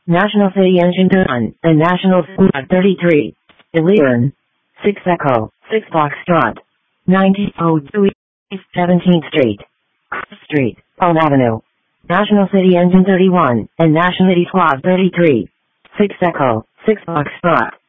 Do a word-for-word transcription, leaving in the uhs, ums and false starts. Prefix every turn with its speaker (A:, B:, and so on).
A: National City Engine one, and National Squad thirty-three. Iliran. six Echo, six Foxtrot. nineteen oh two East seventeenth Street. Cross Street, Palm Avenue. National City Engine thirty-one, and National City Squad thirty-three. six Echo, six Foxtrot.